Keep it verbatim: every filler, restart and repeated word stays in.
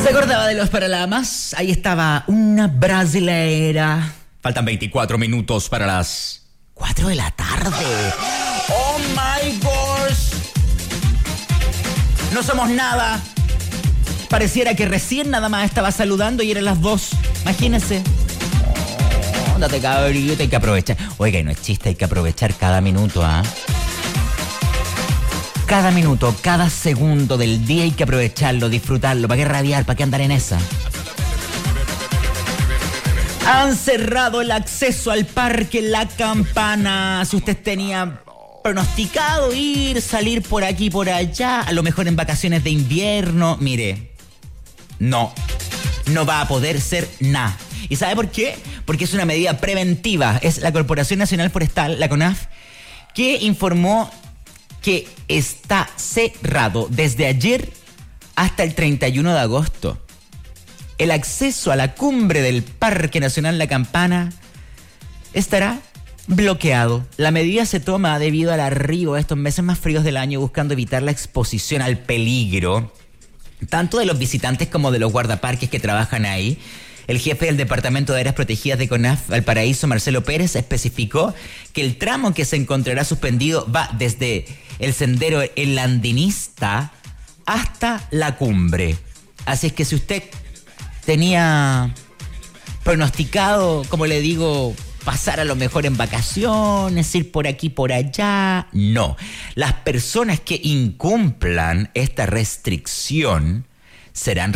¿Se acordaba de los Paralamas? Ahí estaba una brasilera. Faltan veinticuatro minutos para las cuatro de la tarde. ¡Oh, my gosh! No somos nada. Pareciera que recién nada más estaba saludando y eran las dos. Imagínense. Oh, date cabrito, hay que aprovechar. Oiga, y no es chiste, hay que aprovechar cada minuto, ¿ah? ¿eh? Cada minuto, cada segundo del día hay que aprovecharlo, disfrutarlo. ¿Para qué rabiar? ¿Para qué andar en esa? Han cerrado el acceso al Parque La Campana. Si usted tenía pronosticado ir, salir por aquí, por allá, a lo mejor en vacaciones de invierno, mire, no, no va a poder ser nada. ¿Y sabe por qué? Porque es una medida preventiva. Es la Corporación Nacional Forestal, la CONAF, que informó que está cerrado desde ayer hasta el treinta y uno de agosto. El acceso a la cumbre del Parque Nacional La Campana estará bloqueado. La medida se toma debido al arribo de estos meses más fríos del año, buscando evitar la exposición al peligro, tanto de los visitantes como de los guardaparques que trabajan ahí. El jefe del Departamento de Áreas Protegidas de CONAF Valparaíso, Marcelo Pérez, especificó que el tramo que se encontrará suspendido va desde el sendero El Andinista hasta la cumbre. Así es que si usted tenía pronosticado, como le digo, pasar a lo mejor en vacaciones, ir por aquí, por allá, no. Las personas que incumplan esta restricción serán